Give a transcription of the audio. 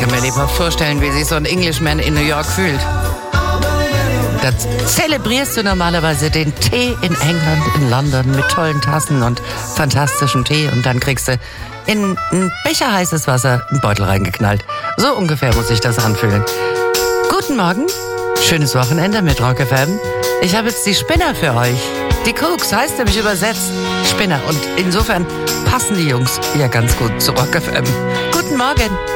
kann mir lebhaft vorstellen, wie sich so ein Englishman in New York fühlt. Da zelebrierst du normalerweise den Tee in England, in London mit tollen Tassen und fantastischem Tee und dann kriegst du in einen Becher heißes Wasser einen Beutel reingeknallt. So ungefähr muss sich das anfühlen. Guten Morgen, schönes Wochenende mit Rock FM. Ich habe jetzt die Spinner für euch. Die Cooks heißt nämlich übersetzt Spinner und insofern passen die Jungs ja ganz gut zu Rock FM. Guten Morgen.